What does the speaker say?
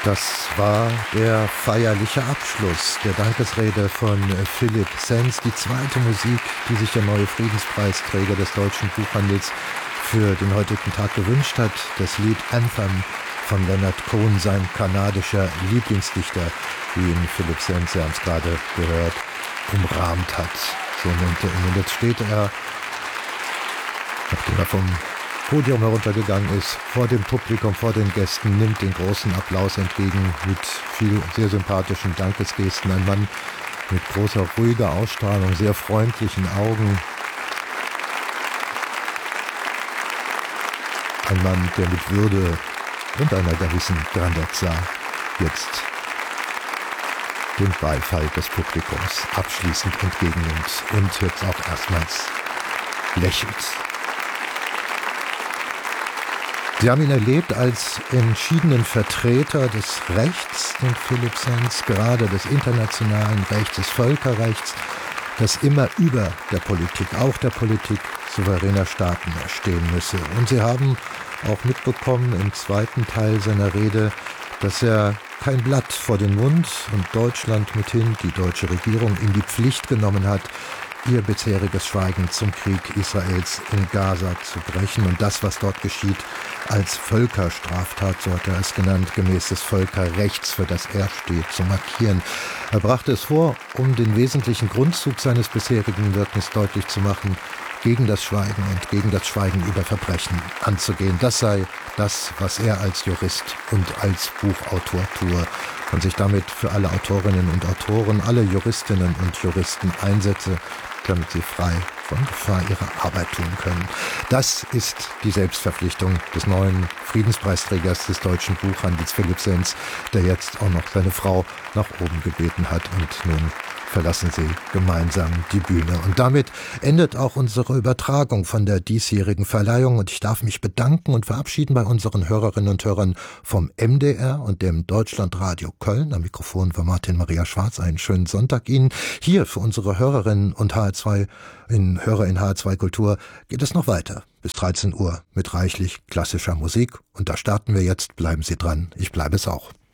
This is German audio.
Das war der feierliche Abschluss der Dankesrede von Philipp Senz, die zweite Musik, die sich der neue Friedenspreisträger des deutschen Buchhandels für den heutigen Tag gewünscht hat. Das Lied Anthem von Leonard Cohen, sein kanadischer Lieblingsdichter, wie ihn Philipp Senz, wir haben es gerade gehört, umrahmt hat. So nennt er ihn. Und jetzt steht er, nachdem er vom Podium heruntergegangen ist, vor dem Publikum, vor den Gästen, nimmt den großen Applaus entgegen mit viel sehr sympathischen Dankesgesten. Ein Mann mit großer, ruhiger Ausstrahlung, sehr freundlichen Augen. Ein Mann, der mit Würde und einer gewissen Grandezza jetzt den Beifall des Publikums abschließend entgegennimmt und jetzt auch erstmals lächelt. Sie haben ihn erlebt als entschiedenen Vertreter des Rechts, den Philipp Senz, gerade des internationalen Rechts, des Völkerrechts, das immer über der Politik, auch der Politik souveräner Staaten stehen müsse. Und Sie haben auch mitbekommen im zweiten Teil seiner Rede, dass er kein Blatt vor den Mund und Deutschland mithin, die deutsche Regierung, in die Pflicht genommen hat, ihr bisheriges Schweigen zum Krieg Israels in Gaza zu brechen und das, was dort geschieht, als Völkerstraftat, so hat er es genannt, gemäß des Völkerrechts, für das er steht, zu markieren. Er brachte es vor, um den wesentlichen Grundzug seines bisherigen Wirkens deutlich zu machen, gegen das Schweigen und gegen das Schweigen über Verbrechen anzugehen. Das sei das, was er als Jurist und als Buchautor tue und sich damit für alle Autorinnen und Autoren, alle Juristinnen und Juristen einsetze, damit sie frei von Gefahr ihre Arbeit tun können. Das ist die Selbstverpflichtung des neuen Friedenspreisträgers des deutschen Buchhandels, Philipp Senz, der jetzt auch noch seine Frau nach oben gebeten hat und nun verlassen sie gemeinsam die Bühne. Und damit endet auch unsere Übertragung von der diesjährigen Verleihung und ich darf mich bedanken und verabschieden bei unseren Hörerinnen und Hörern vom MDR und dem Deutschlandradio Köln. Am Mikrofon war Martin Maria Schwarz. Einen schönen Sonntag Ihnen. Hier für unsere Hörerinnen und Hörer in HR2 Kultur geht es noch weiter bis 13 Uhr mit reichlich klassischer Musik. Und da starten wir jetzt. Bleiben Sie dran. Ich bleibe es auch.